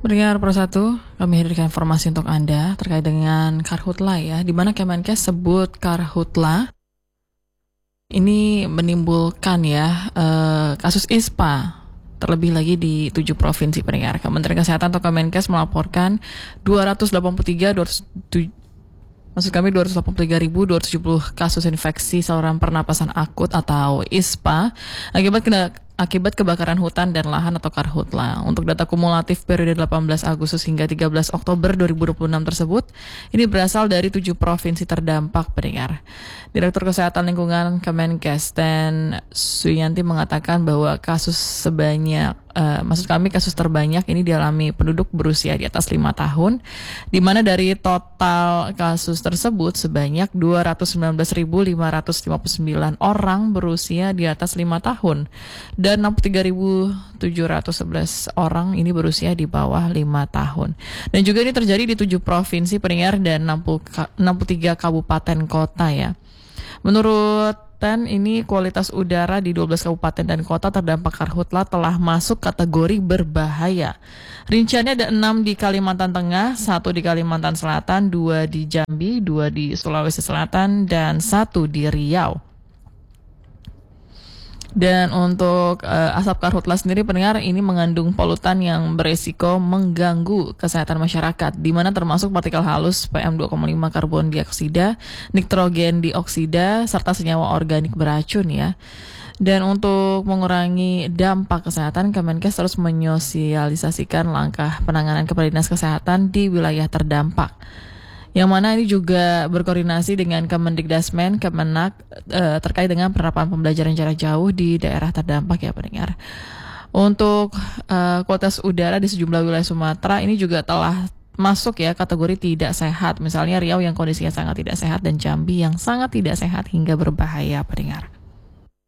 Pendengar Persatu, kami hadirkan informasi untuk Anda terkait dengan Karhutla ya, di mana Kemenkes sebut Karhutla ini menimbulkan kasus ISPA terlebih lagi di 7 provinsi pendengar. Kementerian Kesehatan atau Kemenkes melaporkan 283.270 kasus infeksi saluran pernapasan akut atau ISPA akibat kebakaran hutan dan lahan atau Karhutla. Untuk data kumulatif periode 18 Agustus hingga 13 Oktober 2026 tersebut, ini berasal dari 7 provinsi terdampak pendengar. Direktur Kesehatan Lingkungan Kemenkes Dan Suyanti mengatakan bahwa kasus terbanyak ini dialami penduduk berusia di atas 5 tahun, di mana dari total kasus tersebut sebanyak 219.559 orang berusia di atas 5 tahun dan 63.711 orang ini berusia di bawah 5 tahun. Dan juga ini terjadi di 7 provinsi pendengar dan 63 kabupaten kota ya. Menurut ini kualitas udara di 12 kabupaten dan kota terdampak Karhutla telah masuk kategori berbahaya. Rinciannya ada 6 di Kalimantan Tengah, 1 di Kalimantan Selatan, 2 di Jambi, 2 di Sulawesi Selatan, dan 1 di Riau. Dan untuk asap Karhutla sendiri pendengar ini mengandung polutan yang beresiko mengganggu kesehatan masyarakat, di mana termasuk partikel halus PM2,5 karbon dioksida, nitrogen dioksida, serta senyawa organik beracun ya. Dan untuk mengurangi dampak kesehatan, Kemenkes terus menyosialisasikan langkah penanganan kepada Dinas Kesehatan di wilayah terdampak. Yang mana ini juga berkoordinasi dengan Kemendikdasmen, Kemenak terkait dengan penerapan pembelajaran jarak jauh di daerah terdampak ya pendengar. Untuk kualitas udara di sejumlah wilayah Sumatera ini juga telah masuk ya kategori tidak sehat. Misalnya Riau yang kondisinya sangat tidak sehat dan Jambi yang sangat tidak sehat hingga berbahaya pendengar.